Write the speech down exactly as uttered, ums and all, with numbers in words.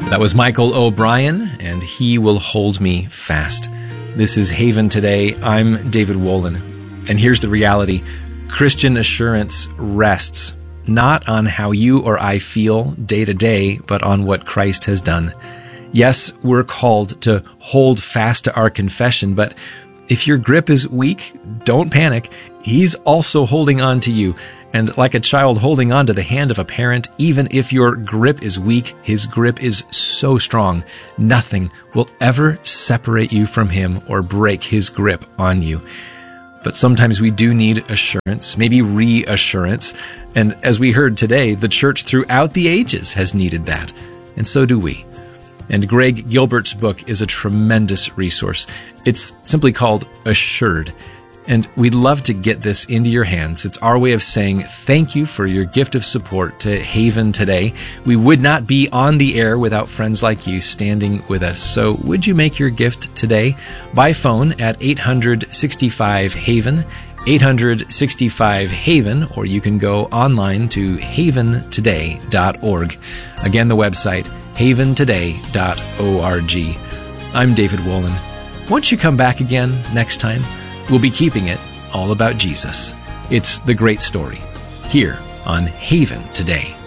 That was Michael O'Brien, and He Will Hold Me Fast. This is Haven Today. I'm David Wolin. And here's the reality. Christian assurance rests not on how you or I feel day to day, but on what Christ has done. Yes, we're called to hold fast to our confession, but if your grip is weak, don't panic. He's also holding on to you. And like a child holding on to the hand of a parent, even if your grip is weak, His grip is so strong. Nothing will ever separate you from Him or break His grip on you. But sometimes we do need assurance, maybe reassurance. And as we heard today, the church throughout the ages has needed that. And so do we. And Greg Gilbert's book is a tremendous resource. It's simply called Assured. And we'd love to get this into your hands. It's our way of saying thank you for your gift of support to Haven Today. We would not be on the air without friends like you standing with us. So would you make your gift today by phone at eight hundred sixty-five HAVEN, eight hundred sixty-five HAVEN, or you can go online to haven today dot org. Again, the website, haven today dot org. I'm David Wolin. Won't you come back again next time? We'll be keeping it all about Jesus. It's the great story here on Haven Today.